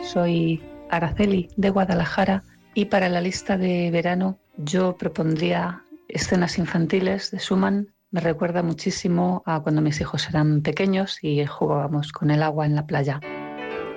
soy Araceli de Guadalajara y para la lista de verano yo propondría escenas infantiles de Schumann. Me recuerda muchísimo a cuando mis hijos eran pequeños y jugábamos con el agua en la playa.